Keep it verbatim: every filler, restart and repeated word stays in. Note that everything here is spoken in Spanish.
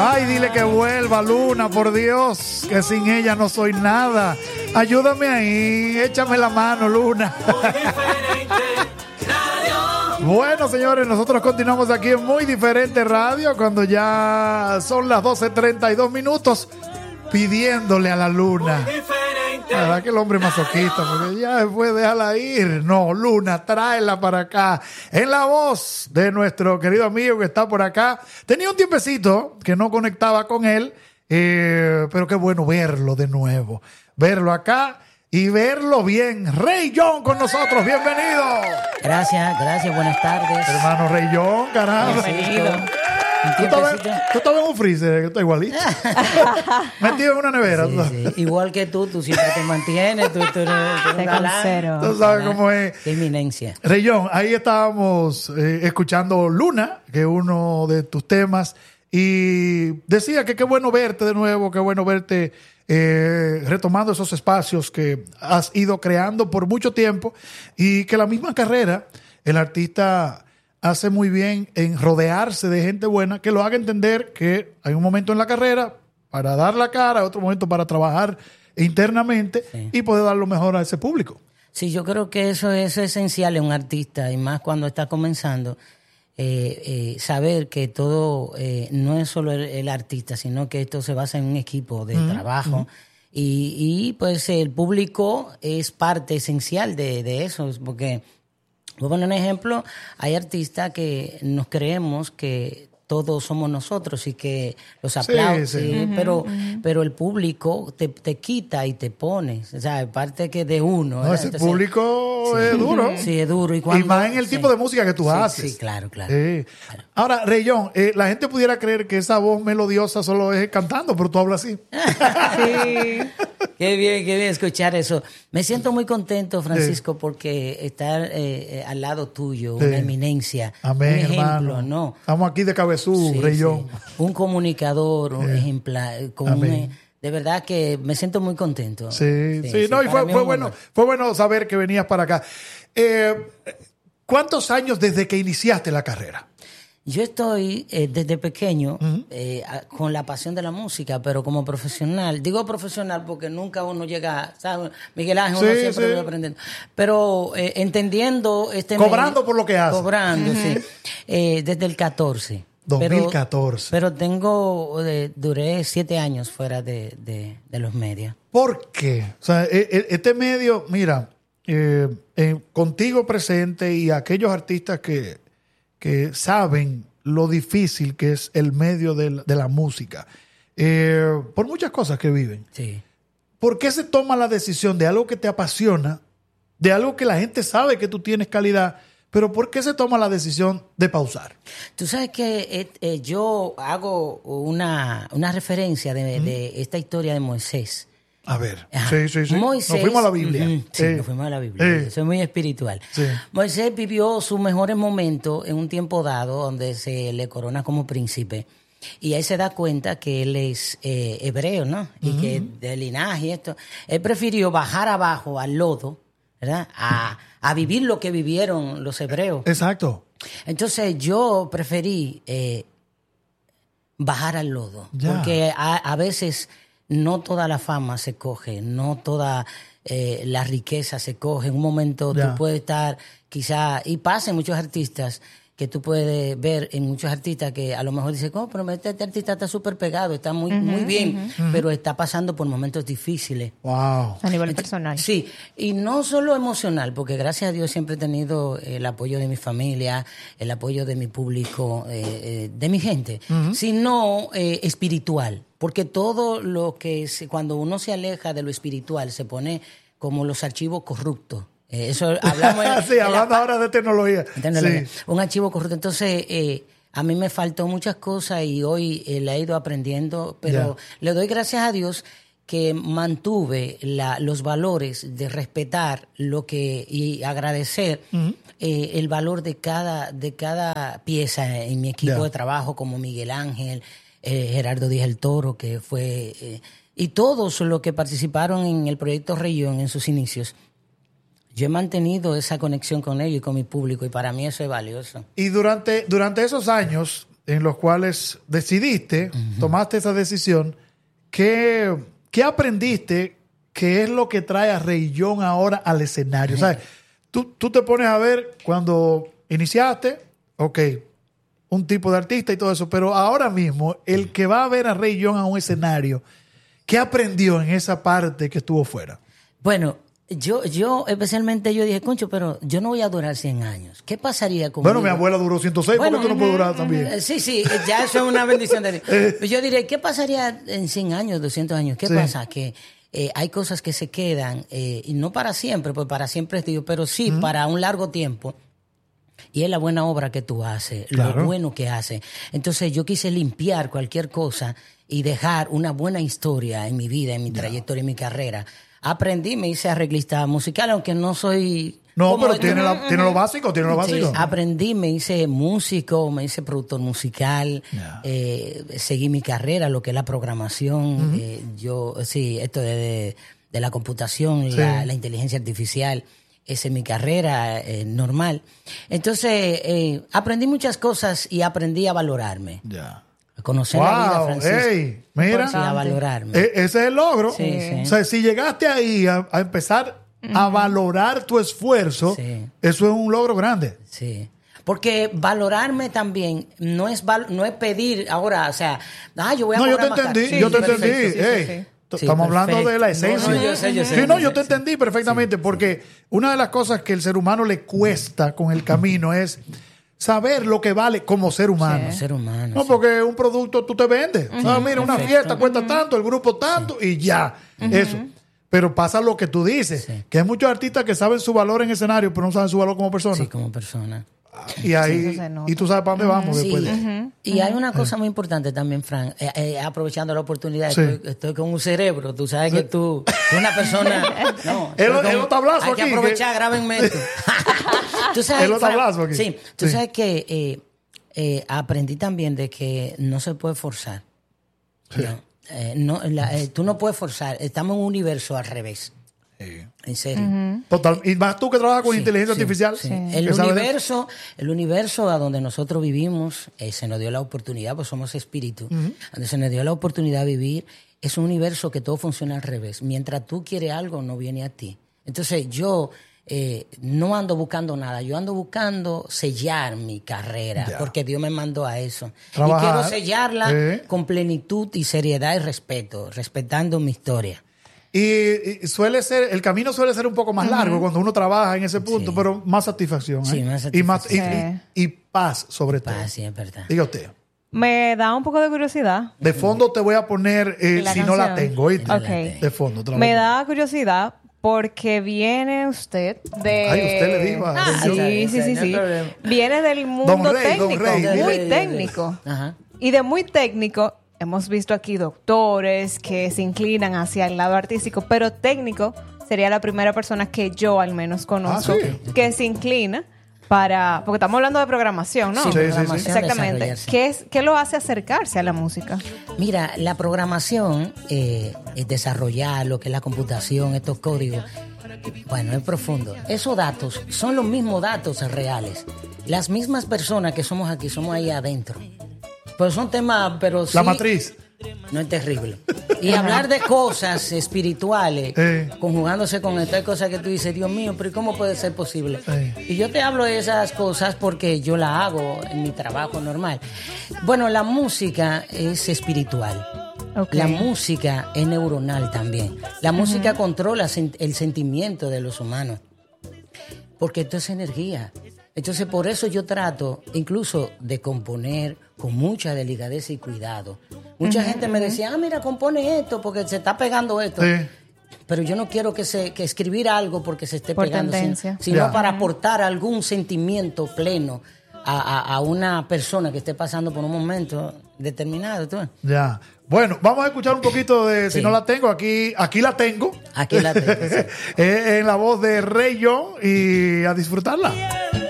Ay, dile que vuelva, Luna, por Dios, que sin ella no soy nada. Ayúdame ahí, échame la mano, Luna. Bueno, señores, nosotros continuamos aquí en Muy Diferente Radio cuando ya son las doce treinta y dos minutos pidiéndole a la Luna. La verdad que el hombre es masoquista, porque ya después déjala ir. No, Luna, tráela para acá. En la voz de nuestro querido amigo que está por acá. Tenía un tiempecito que no conectaba con él, eh, pero qué bueno verlo de nuevo. Verlo acá y verlo bien. Rey John con nosotros, bienvenido. Gracias, gracias, buenas tardes. Hermano Rey John, carajo. Bienvenido. Tú estabas, tú estabas en un freezer, estoy igualito. Metido en una nevera. Sí, sí. Igual que tú, tú siempre te mantienes. Tú, tú, tú, tú, Te conservo. Tú sabes cómo es. Qué eminencia. Rey John, ahí estábamos eh, escuchando Luna, que es uno de tus temas, y decía que qué bueno verte de nuevo, qué bueno verte eh, retomando esos espacios que has ido creando por mucho tiempo y que la misma carrera, el artista hace muy bien en rodearse de gente buena que lo haga entender que hay un momento en la carrera para dar la cara, otro momento para trabajar internamente sí. y poder dar lo mejor a ese público. Sí, yo creo que eso es esencial en un artista y más cuando está comenzando. Eh, eh, saber que todo eh, no es solo el, el artista, sino que esto se basa en un equipo de mm, trabajo mm. Y, y pues el público es parte esencial de, de eso, porque voy a poner un ejemplo, hay artistas que nos creemos que todos somos nosotros y que los aplausos, sí, sí. Uh-huh, pero, uh-huh. pero el público te, te quita y te pone, o sea, parte que de uno. No, ese Entonces, sí, público es duro. Sí, es duro. Y, cuando, y más en el sí. tipo de música que tú sí, haces. Sí, claro, claro. Sí. claro. Ahora, Rey John, eh, la gente pudiera creer que esa voz melodiosa solo es cantando, pero tú hablas así. Sí. Qué bien, qué bien escuchar eso. Me siento muy contento, Francisco, sí. porque estar eh, al lado tuyo, sí. una eminencia, Amén, un ejemplo, hermano. ¿no? Estamos aquí de cabezú, sí, Rey John. Sí. Un comunicador, un sí. ejemplar, con un, de verdad que me siento muy contento. Sí, sí, sí, sí no, y fue, fue bueno, fue bueno saber que venías para acá. Eh, ¿Cuántos años desde que iniciaste la carrera? Yo estoy eh, desde pequeño uh-huh. eh, a, con la pasión de la música, pero como profesional, digo profesional porque nunca uno llega, ¿sabes? Miguel Ángel, sí, uno siempre sí. va aprendiendo, pero eh, entendiendo este cobrando medio, por lo que hace, cobrando, uh-huh. sí, eh, desde el catorce. dos mil catorce. Pero, pero tengo, eh, duré siete años fuera de, de, de los medios. ¿Por qué? O sea, este medio, mira, eh, eh, contigo presente y aquellos artistas que que saben lo difícil que es el medio de la, de la música, eh, por muchas cosas que viven. Sí. ¿Por qué se toma la decisión de algo que te apasiona, de algo que la gente sabe que tú tienes calidad, pero por qué se toma la decisión de pausar? Tú sabes que eh, eh, yo hago una, una referencia de, ¿Mm? de esta historia de Moisés. A ver, Ajá. sí, sí, sí. Moisés, nos fuimos a la Biblia. Uh-huh, sí, eh, nos fuimos a la Biblia. Eh, Soy muy espiritual. Sí. Moisés vivió sus mejores momentos en un tiempo dado donde se le corona como príncipe. Y ahí se da cuenta que él es eh, hebreo, ¿no? Y uh-huh. que de linaje y esto. Él prefirió bajar abajo al lodo, ¿verdad? A, a vivir lo que vivieron los hebreos. Exacto. Entonces yo preferí eh, bajar al lodo. Ya. Porque a, a veces no toda la fama se coge, no toda eh, la riqueza se coge. En un momento ya. tú puedes estar quizá, y pasa en muchos artistas, que tú puedes ver en muchos artistas que a lo mejor dicen, oh, pero este, este artista está súper pegado, está muy, uh-huh, muy bien, uh-huh. pero está pasando por momentos difíciles. Wow. A nivel personal. Sí, y no solo emocional, porque gracias a Dios siempre he tenido el apoyo de mi familia, el apoyo de mi público, eh, eh, de mi gente, uh-huh. sino eh, espiritual, porque todo lo que, se, cuando uno se aleja de lo espiritual, se pone como los archivos corruptos. Eh, eso hablamos en, sí, hablando la, ahora de tecnología. tecnología. Sí. Un archivo corrupto. Entonces, eh, a mí me faltó muchas cosas y hoy eh, la he ido aprendiendo, pero yeah. le doy gracias a Dios que mantuve la, los valores de respetar lo que y agradecer uh-huh. eh, el valor de cada, de cada pieza en mi equipo yeah. de trabajo, como Miguel Ángel, eh, Gerardo Díaz el Toro, que fue... Eh, y todos los que participaron en el proyecto Rey John en sus inicios. Yo he mantenido esa conexión con ellos y con mi público, y para mí eso es valioso. Y durante, durante esos años, en los cuales decidiste, uh-huh. tomaste esa decisión, ¿qué, qué aprendiste? ¿Qué es lo que trae a Rey John ahora al escenario? Uh-huh. ¿Sabes? Tú, tú te pones a ver cuando iniciaste, ok, un tipo de artista y todo eso, pero ahora mismo, el que va a ver a Rey John a un escenario, ¿qué aprendió en esa parte que estuvo fuera? Bueno, yo, yo especialmente yo dije, concho, pero yo no voy a durar cien años. ¿Qué pasaría conmigo? Bueno, mi abuela duró ciento seis, bueno, ¿por qué tú no puedes durar también? Sí, sí, ya eso es una bendición de Dios. Yo diré, ¿qué pasaría en cien años, doscientos años? ¿Qué sí. pasa? Que eh, hay cosas que se quedan, eh, y no para siempre, pues para siempre es Dios, pero sí uh-huh. para un largo tiempo. Y es la buena obra que tú haces, claro. lo bueno que haces. Entonces yo quise limpiar cualquier cosa y dejar una buena historia en mi vida, en mi yeah. trayectoria, en mi carrera. Aprendí, me hice arreglista musical, aunque no soy... No, pero tiene, la, tiene lo básico, tiene lo básico. Sí, aprendí, me hice músico, me hice productor musical, yeah. eh, seguí mi carrera, lo que es la programación, uh-huh. eh, yo, sí, esto de, de, de la computación, sí. la, la inteligencia artificial, esa es mi carrera eh, normal. Entonces, eh, aprendí muchas cosas y aprendí a valorarme. Ya. Yeah. Conocer wow, la vida, Francisco. Hey, mira. Sí, a valorarme. E- ese es el logro. Sí, sí. O sea, si llegaste ahí a, a empezar uh-huh. a valorar tu esfuerzo, sí. eso es un logro grande. Sí. Porque valorarme también no es val- no es pedir ahora, o sea, ah, yo voy a No, yo te más entendí, sí, yo sí, te perfecto, entendí. sí, hey, sí, sí. Estamos sí, hablando de la esencia. No, no, yo sé, yo sé, sí, no, yo yo te sé, entendí perfectamente, sí, porque sí. una de las cosas que el ser humano le cuesta con el camino es saber lo que vale como ser humano. Como ser humano. No, sí. porque un producto tú te vendes. Uh-huh. Ah, mira, una Perfecto. fiesta cuesta uh-huh. tanto, el grupo tanto, sí. y ya. Uh-huh. Eso. Pero pasa lo que tú dices, sí. que hay muchos artistas que saben su valor en escenario, pero no saben su valor como persona. Sí, como persona. Y ahí, sí, y tú sabes para dónde vamos sí. después de eso. Uh-huh. Y hay una cosa muy importante también, Fran, eh, eh, aprovechando la oportunidad, sí. estoy, estoy con un cerebro, tú sabes sí. que tú, tú una persona... No, el, con, el tablazo hay aquí. que aprovechar, que... grábenme esto. Tú sabes, el tablazo aquí. Sí, tú sí. sabes que eh, eh, aprendí también de que no se puede forzar. Sí. No, eh, no, la, eh, tú no puedes forzar, estamos en un universo al revés. Sí. En serio. Uh-huh. Total. Y más tú que trabajas con sí, inteligencia sí, artificial. Sí. El universo, el universo a donde nosotros vivimos, eh, se nos dio la oportunidad, pues somos espíritu, uh-huh. donde se nos dio la oportunidad de vivir, es un universo que todo funciona al revés. Mientras tú quieres algo, no viene a ti. Entonces yo eh, no ando buscando nada, yo ando buscando sellar mi carrera, ya. porque Dios me mandó a eso. Trabajar, y quiero sellarla eh. con plenitud y seriedad y respeto, respetando mi historia. Y, y suele ser, el camino suele ser un poco más largo uh-huh. cuando uno trabaja en ese punto, sí. pero más satisfacción. ¿eh? Sí, más satisfacción. Y, más, y, sí. y, y paz, sobre paz, todo. Sí, es verdad. Diga usted. Me da un poco de curiosidad. De fondo te voy a poner, eh, si canción? no la tengo, ¿oíste? Okay. De fondo. Te Me da curiosidad porque viene usted de... Ay, usted le dijo a... Ah, sí, sí, sí, sí. Viene del mundo Rey, técnico, Rey, muy técnico. Ajá. Y de muy técnico... Hemos visto aquí doctores que se inclinan hacia el lado artístico, pero técnico sería la primera persona que yo al menos conozco ah, ¿sí? que se inclina para... Porque estamos hablando de programación, ¿no? Sí, sí, programación, sí, sí. Exactamente. ¿Qué, es, ¿Qué lo hace acercarse a la música? Mira, la programación eh, es desarrollar lo que es la computación, estos códigos. Bueno, es profundo. Esos datos son los mismos datos reales. Las mismas personas que somos aquí, somos ahí adentro. Pues son temas, pero sí... La matriz. No es terrible. Y hablar de cosas espirituales, eh. conjugándose con estas cosas que tú dices, Dios mío, pero ¿cómo puede ser posible? Eh. Y yo te hablo de esas cosas porque yo la hago en mi trabajo normal. Bueno, la música es espiritual. Okay. La música es neuronal también. La uh-huh. música controla el sentimiento de los humanos. Porque esto es energía. Entonces, por eso yo trato incluso de componer con mucha delicadeza y cuidado. Mucha uh-huh. gente me decía, ah, mira, compone esto porque se está pegando esto. Sí. Pero yo no quiero que se que escribir algo porque se esté por pegando, sino, sino yeah. para aportar algún sentimiento pleno a, a, a una persona que esté pasando por un momento determinado. ¿Tú? Ya. Bueno, vamos a escuchar un poquito de, sí. si no la tengo, aquí aquí la tengo. Aquí la tengo. Sí. En la voz de Rey John y a disfrutarla.